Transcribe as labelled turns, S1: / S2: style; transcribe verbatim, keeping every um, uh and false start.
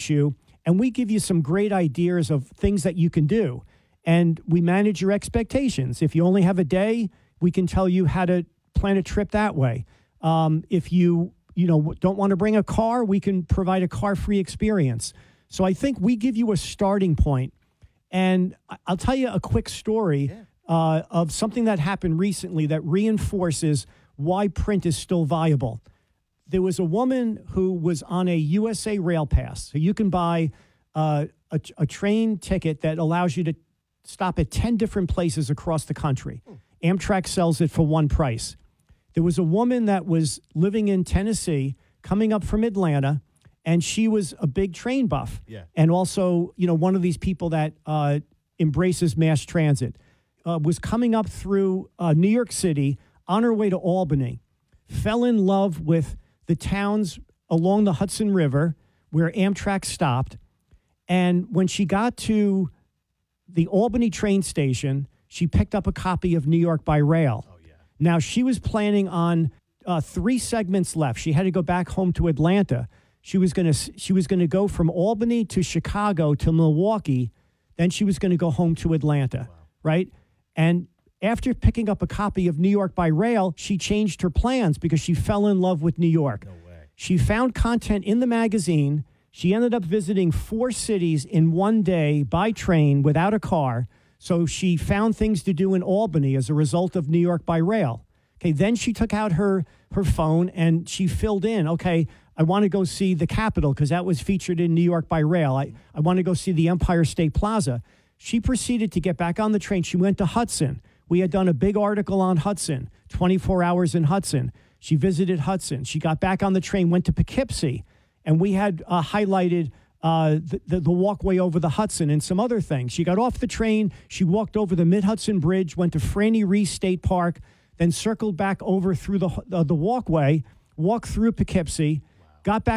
S1: coach you, and we give you some great ideas of things that you can do. And we manage your expectations. If you only have a day, we can tell you how to plan a trip that way. Um, if you, you know, don't want to bring a car, we can provide a car-free experience. So I think we give you a starting point. And I'll tell you a quick story yeah. uh, of something that happened recently that reinforces why print is still viable. There was a woman who was on a U S A Rail Pass. So you can buy uh, a, a train ticket that allows you to stop at ten different places across the country. Hmm. Amtrak sells it for one price. There was a woman that was living in Tennessee, coming up from Atlanta, and she was a big train buff.
S2: Yeah.
S1: And also, you know, one of these people that uh, embraces mass transit, uh, was coming up through uh, New York City on her way to Albany, fell in love with the towns along the Hudson River where Amtrak stopped. And when she got to the Albany train station, she picked up a copy of New York by Rail.
S2: Oh, yeah.
S1: Now, she was planning on uh, three segments left. She had to go back home to Atlanta. She was going to she was going to go from Albany to Chicago to Milwaukee. Then she was going to go home to Atlanta, wow. right? And after picking up a copy of New York by Rail, she changed her plans because she fell in love with New York.
S2: No way.
S1: She found content in the magazine. She ended up visiting four cities in one day by train without a car. So she found things to do in Albany as a result of New York by Rail. Okay, then she took out her, her phone and she filled in, okay, I want to go see the Capitol because that was featured in New York by Rail. I, I want to go see the Empire State Plaza. She proceeded to get back on the train. She went to Hudson. We had done a big article on Hudson, twenty-four hours in Hudson. She visited Hudson. She got back on the train, went to Poughkeepsie, and we had uh, highlighted uh, the, the, the walkway over the Hudson and some other things. She got off the train. She walked over the Mid-Hudson Bridge, went to Franny Reese State Park, then circled back over through the, uh, the walkway, walked through Poughkeepsie, wow. got back